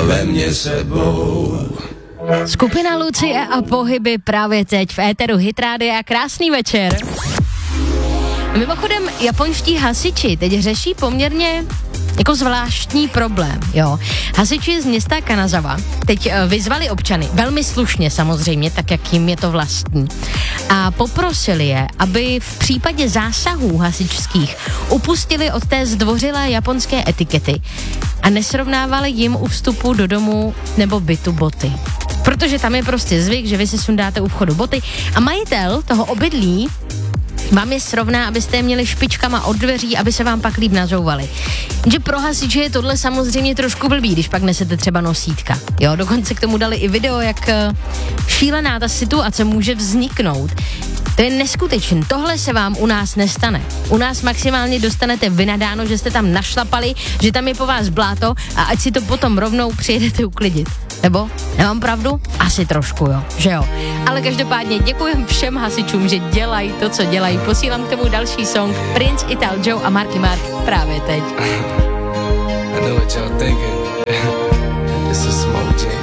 vem sebou. Skupina Lucie a Pohyby právě teď v éteru Hit Rádia. Krásný večer. Mimochodem, japonští hasiči teď řeší poměrně jako zvláštní problém, jo. Hasiči z města Kanazawa teď vyzvali občany, velmi slušně samozřejmě, tak jak jim je to vlastní, a poprosili je, aby v případě zásahů hasičských upustili od té zdvořilé japonské etikety a nesrovnávali jim u vstupu do domu nebo bytu boty. Protože tam je prostě zvyk, že vy si sundáte u vchodu boty a majitel toho obydlí vám je srovná, abyste je měli špičkama od dveří, aby se vám pak líp nazouvali. Že pro hasiče je tohle samozřejmě trošku blbý, když pak nesete třeba nosítka. Jo, dokonce k tomu dali i video, jak šílená ta situace může vzniknout. To je neskutečné. Tohle se vám u nás nestane. U nás maximálně dostanete vynadáno, že jste tam našlapali, že tam je po vás bláto a ať si to potom rovnou přijedete uklidit. Nebo? Nemám pravdu? Asi trošku, jo. Že jo. Ale každopádně děkujem všem hasičům, že dělají to, co dělají. Posílám k tomu další song Prince, Ital Joe a Marky Mark právě teď. I know what y'all thinking. This is Smoke Jam.